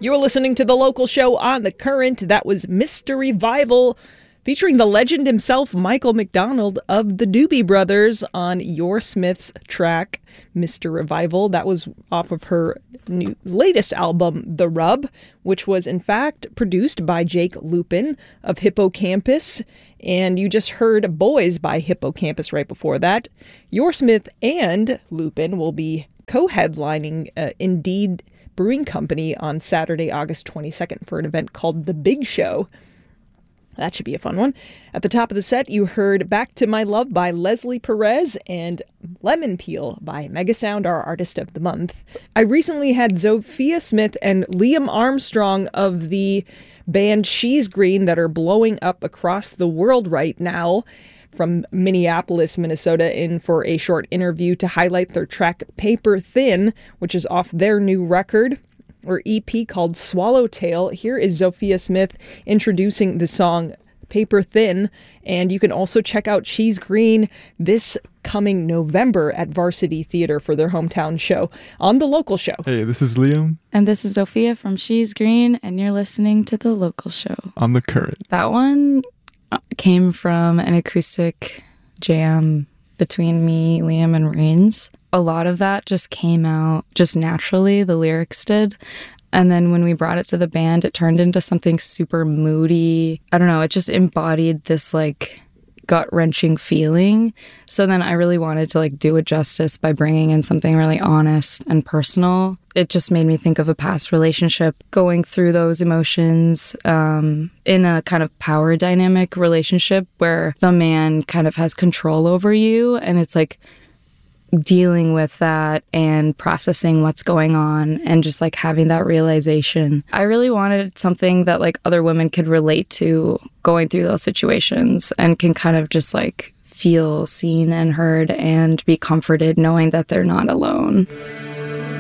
You're listening to The Local Show on The Current. That was Mr. Revival, featuring the legend himself, Michael McDonald of the Doobie Brothers, on Your Smith's track, Mr. Revival. That was off of her latest album, The Rub, which was in fact produced by Jake Lupin of Hippocampus. And you just heard Boys by Hippocampus right before that. Your Smith and Lupin will be co-headlining Indeed Brewing Company on Saturday, August 22nd for an event called The Big Show. That should be a fun one. At the top of the set, you heard Back to My Love by Leslie Perez and Lemon Peel by Megasound, our Artist of the Month. I recently had Sophia Smith and Liam Armstrong of the band She's Green that are blowing up across the world right now from Minneapolis, Minnesota, in for a short interview to highlight their track Paper Thin, which is off their new record or EP called Swallowtail. Here is Sophia Smith introducing the song Paper Thin, and you can also check out She's Green this coming November at Varsity Theater for their hometown show on The Local Show. Hey, this is Liam. And this is Sophia from She's Green, and you're listening to The Local Show on The Current. That one came from an acoustic jam between me, Liam, and Rains. A lot of that just came out just naturally, the lyrics did. And then when we brought it to the band, it turned into something super moody. I don't know, it just embodied this like gut-wrenching feeling. So then I really wanted to like do it justice by bringing in something really honest and personal. It just made me think of a past relationship, going through those emotions in a kind of power dynamic relationship where the man kind of has control over you, and it's like dealing with that and processing what's going on and just like having that realization. I really wanted something that like other women could relate to going through those situations and can kind of just like feel seen and heard and be comforted knowing that they're not alone.